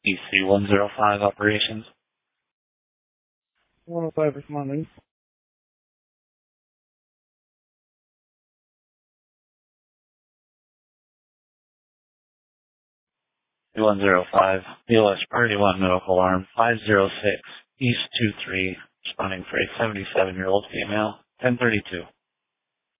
EC-105 operations. 105 responding. E-105, BLS Priority 1 medical alarm 506 East 23, responding for a 77-year-old female, 1032.